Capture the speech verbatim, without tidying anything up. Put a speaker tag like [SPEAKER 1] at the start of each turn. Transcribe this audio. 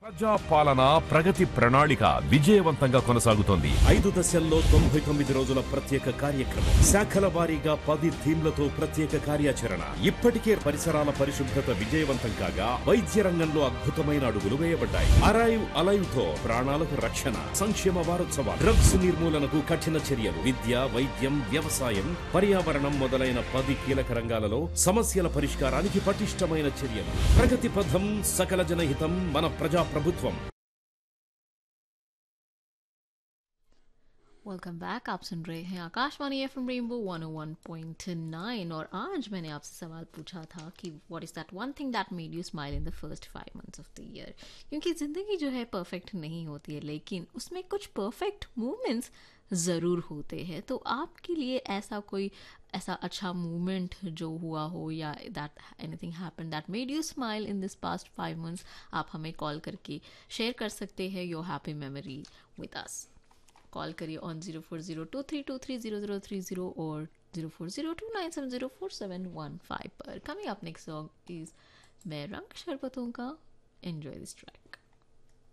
[SPEAKER 1] ప్రజా పాలన ప్రగతి ప్రణాళిక విజయవంతంగా కొనసాగుతోంది.
[SPEAKER 2] ఐదు దశల్లో తొంభై తొమ్మిది రోజుల ప్రత్యేక కార్యక్రమం, శాఖల వారీగా పది థీమ్లతో ప్రత్యేక కార్యాచరణ. ఇప్పటికే పరిసరాల పరిశుభ్రత విజయవంతం కాగా వైద్య రంగంలో అద్భుతమైన అడుగులు వేయబడ్డాయి. అరైవ్ అలైవ్ తో ప్రాణాలకు రక్షణ. సంక్షేమ వారోత్సవాలు, డ్రగ్స్ నిర్మూలనకు కఠిన చర్యలు, విద్య, వైద్యం, వ్యవసాయం, పర్యావరణం మొదలైన పది కీలక రంగాలలో సమస్యల పరిష్కారానికి పటిష్టమైన చర్యలు. ప్రగతి పథం, సకల జనహితం, మన ప్రజా ప్రభుత్వం.
[SPEAKER 3] Welcome back. आप सुन रहे हैं Akashvani F M rainbow one ओ वन पॉइंट नाइन। और आज मैंने आपसे सवाल पूछा था कि what is that one thing that made you smile in the first five months of the year. क्योंकि ज़िंदगी जो है परफेक्ट नहीं होती है, लेकिन उसमें कुछ परफेक्ट मोमेंट्स ज़रूर होते हैं। तो आपके लिए ऐसा कोई ऐसा अच्छा मोमेंट जो हुआ हो या that anything happen that made you smile in this past five months, आप हमें कॉल करके शेयर कर सकते हैं your happy memory with us. Call करिए on zero four zero to three to three zero zero three zero और zero four zero to nine seven zero four seven one five पर। Coming up next song is मैं रंग शरबतों का। Enjoy this track.